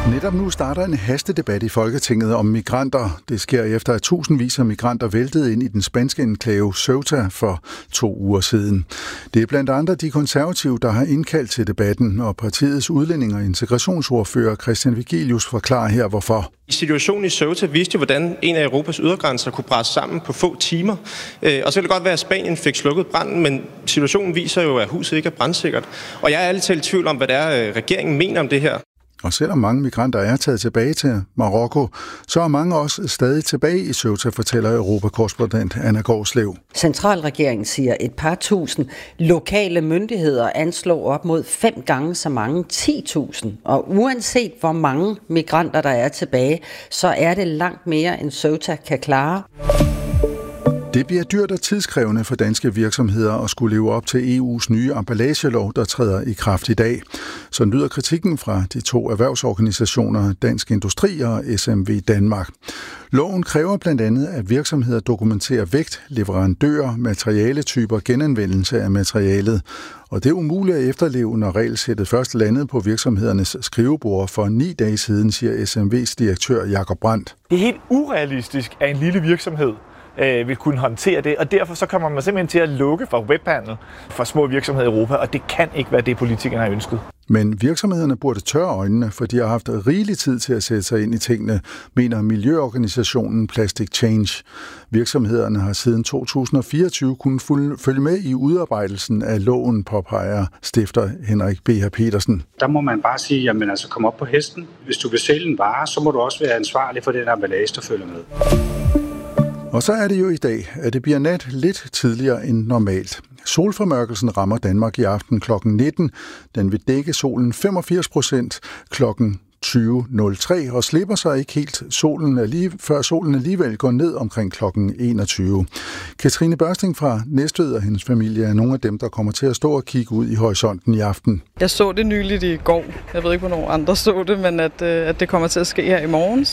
Netop nu starter en hastedebat i Folketinget om migranter. Det sker efter, at tusindvis af migranter væltede ind i den spanske enklave Ceuta for 2 uger siden. Det er blandt andre de konservative, der har indkaldt til debatten, og partiets udlænding- og integrationsordfører Christian Vigilius forklarer her, hvorfor. Situationen i Ceuta viste jo, hvordan en af Europas ydergrænser kunne brase sammen på få timer. Og så kan det godt være, at Spanien fik slukket branden, men situationen viser jo, at huset ikke er brandsikkert. Og jeg er ærligt talt i tvivl om, hvad det er, regeringen mener om det her. Og selvom mange migranter er taget tilbage til Marokko, så er mange også stadig tilbage i Ceuta, fortæller Europakorrespondent Anna Gårdslev. Centralregeringen siger et par tusind. Lokale myndigheder anslår op mod 5 gange så mange, 10.000. Og uanset hvor mange migranter der er tilbage, så er det langt mere end Ceuta kan klare. Det bliver dyrt og tidskrævende for danske virksomheder at skulle leve op til EU's nye emballagelov, der træder i kraft i dag. Så lyder kritikken fra de 2 erhvervsorganisationer, Dansk Industri og SMV Danmark. Loven kræver blandt andet, at virksomheder dokumenterer vægt, leverandører, materialetyper, genanvendelse af materialet. Og det er umuligt at efterleve, når regelsættet først landede på virksomhedernes skrivebord for 9 dage siden, siger SMV's direktør Jakob Brandt. Det er helt urealistisk, at en lille virksomhed vil kunne håndtere det, og derfor så kommer man simpelthen til at lukke for webhandel for små virksomheder i Europa, og det kan ikke være det, politikerne har ønsket. Men virksomhederne burde tørre øjnene, for de har haft rigelig tid til at sætte sig ind i tingene, mener miljøorganisationen Plastic Change. Virksomhederne har siden 2024 kunnet følge med i udarbejdelsen af loven, påpeger stifter Henrik B. Petersen. Der må man bare sige, jamen altså kom op på hesten. Hvis du vil sælge en vare, så må du også være ansvarlig for den emballage, der følger med. Og så er det jo i dag, at det bliver nat lidt tidligere end normalt. Solformørkelsen rammer Danmark i aften kl. 19. Den vil dække solen 85% kl. 20.03 og slipper sig ikke helt før solen alligevel går ned omkring kl. 21. Katrine Børsting fra Næstved og hendes familie er nogle af dem, der kommer til at stå og kigge ud i horisonten i aften. Jeg så det nyligt i går. Jeg ved ikke, hvornår andre så det, men at det kommer til at ske her i morgen,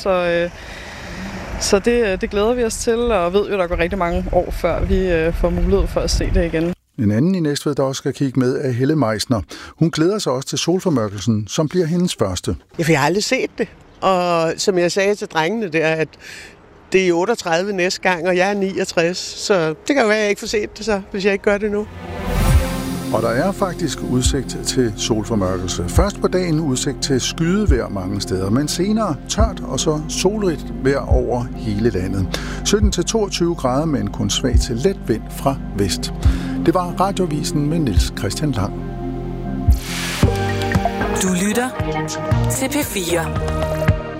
så det glæder vi os til, og ved jo, der går rigtig mange år, før vi får mulighed for at se det igen. En anden i Næstved, der også skal kigge med, er Helle Meisner. Hun glæder sig også til solformørkelsen, som bliver hendes første. Ja, for jeg har aldrig set det. Og som jeg sagde til drengene der, at det er 38 næste gang, og jeg er 69. Så det kan jo være, at jeg ikke får set det så, hvis jeg ikke gør det nu. Og der er faktisk udsigt til solformørkelse. Først på dagen udsigt til skydevejr mange steder, men senere tørt og så solrigt vejr over hele landet. 17-22 grader med en kun svag til let vind fra vest. Det var Radioavisen med Niels Christian Lang. Du lytter til P4.